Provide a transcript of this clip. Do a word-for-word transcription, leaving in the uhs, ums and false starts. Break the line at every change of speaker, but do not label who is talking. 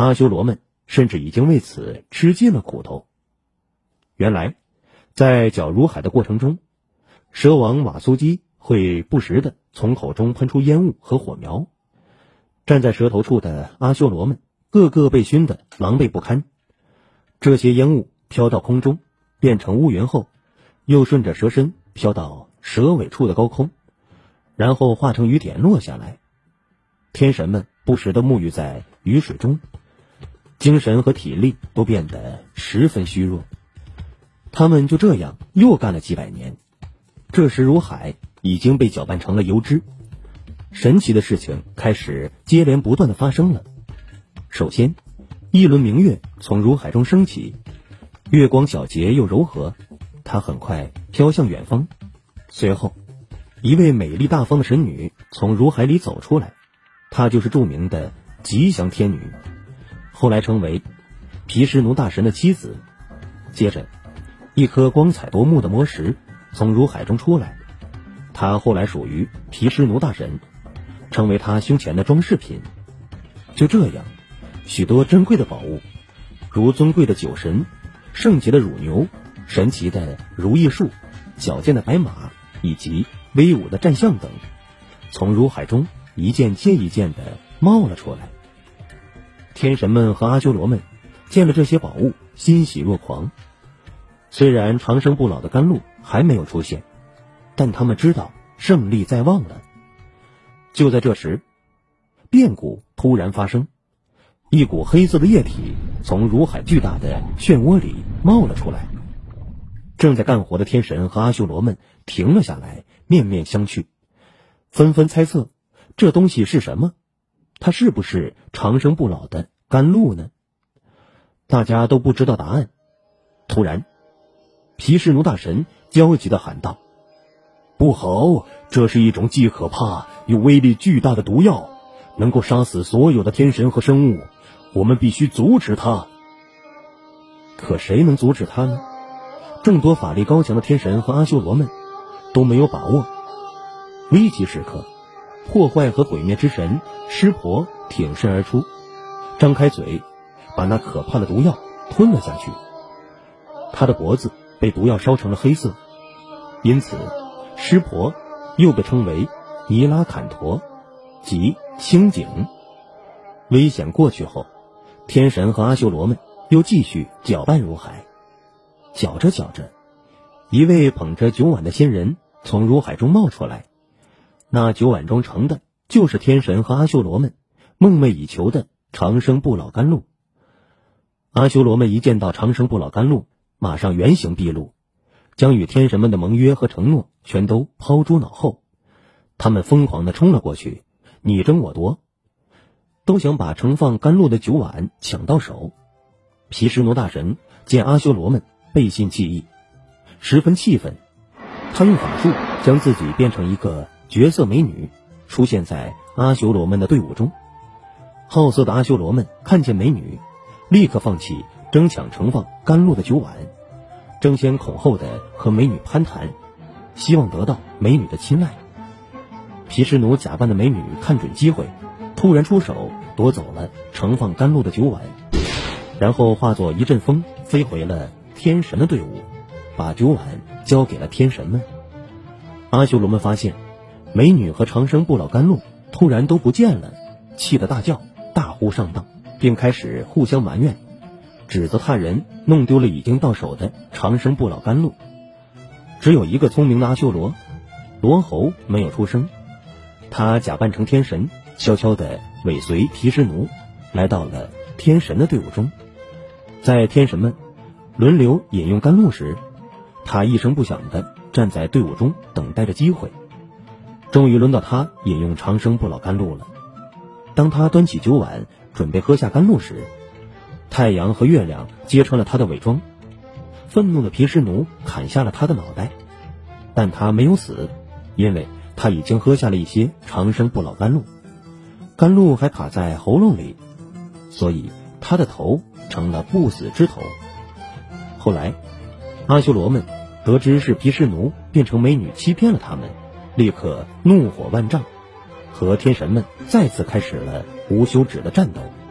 阿修罗们甚至已经为此吃尽了苦头。原来，在搅如海的过程中，蛇王瓦苏基会不时地从口中喷出烟雾和火苗，站在蛇头处的阿修罗们个个被熏得狼狈不堪。这些烟雾飘到空中，变成乌云后，又顺着蛇身飘到蛇尾处的高空，然后化成雨点落下来。天神们不时地沐浴在雨水中，精神和体力都变得十分虚弱。他们就这样又干了几百年。这时如海已经被搅拌成了油脂，神奇的事情开始接连不断的发生了。首先，一轮明月从如海中升起，月光皎洁又柔和，它很快飘向远方。随后，一位美丽大方的神女从如海里走出来，她就是著名的吉祥天女，后来成为毗湿奴大神的妻子。接着，一颗光彩夺目的魔石从如海中出来，它后来属于毗湿奴大神，成为他胸前的装饰品。就这样，许多珍贵的宝物，如尊贵的酒神、圣洁的乳牛、神奇的如意树、矫健的白马以及威武的战象等，从如海中一件接一件的冒了出来。天神们和阿修罗们见了这些宝物，欣喜若狂。虽然长生不老的甘露还没有出现，但他们知道胜利在望了。就在这时，变故突然发生，一股黑色的液体从如海巨大的漩涡里冒了出来。正在干活的天神和阿修罗们停了下来，面面相觑，纷纷猜测这东西是什么，它是不是长生不老的甘露呢？大家都不知道答案。突然，毗湿奴大神焦急地喊道：不好，这是一种既可怕又威力巨大的毒药，能够杀死所有的天神和生物，我们必须阻止它。可谁能阻止它呢？众多法力高强的天神和阿修罗们都没有把握。危急时刻，破坏和毁灭之神湿婆挺身而出，张开嘴把那可怕的毒药吞了下去。他的脖子被毒药烧成了黑色，因此湿婆又被称为尼拉坎陀，即清井。危险过去后，天神和阿修罗们又继续搅拌如海。搅着搅着，一位捧着酒碗的仙人从如海中冒出来，那酒碗中盛的就是天神和阿修罗们梦寐以求的长生不老甘露。阿修罗们一见到长生不老甘露，马上原形毕露，将与天神们的盟约和承诺全都抛诸脑后。他们疯狂地冲了过去，你争我夺，都想把盛放甘露的酒碗抢到手。毗湿奴大神见阿修罗们背信弃义，十分气愤，他用法术将自己变成一个绝色美女，出现在阿修罗们的队伍中。好色的阿修罗们看见美女，立刻放弃争抢盛放甘露的酒碗，争先恐后的和美女攀谈，希望得到美女的青睐。毗湿奴假扮的美女看准机会，突然出手夺走了盛放甘露的酒碗，然后化作一阵风飞回了天神的队伍，把酒碗交给了天神们。阿修罗们发现美女和长生不老甘露突然都不见了，气得大叫，大呼上当，并开始互相埋怨，指责他人弄丢了已经到手的长生不老甘露。只有一个聪明的阿修罗罗侯没有出声，他假扮成天神，悄悄地尾随毗湿奴来到了天神的队伍中。在天神们轮流饮用甘露时，他一声不响地站在队伍中等待着机会。终于轮到他饮用长生不老甘露了。当他端起酒碗准备喝下甘露时，太阳和月亮揭穿了他的伪装。愤怒的毗湿奴砍下了他的脑袋，但他没有死，因为他已经喝下了一些长生不老甘露，甘露还卡在喉咙里，所以他的头成了不死之头。后来阿修罗们得知是毗湿奴变成美女欺骗了他们，立刻怒火万丈，和天神们再次开始了无休止的战斗。